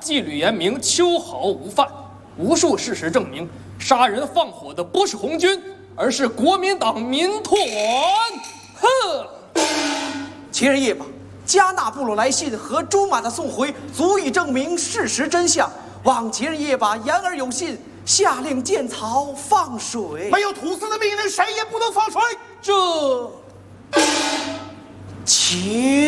纪律严明，秋毫无犯。无数事实证明，杀人放火的不是红军，而是国民党民团。哼！ 前日夜吧，加纳部落来信和朱马的送回，足以证明事实真相。望前日夜吧，言而有信，下令建曹放水。 没有土司的命令，谁也不能放水。 这，且。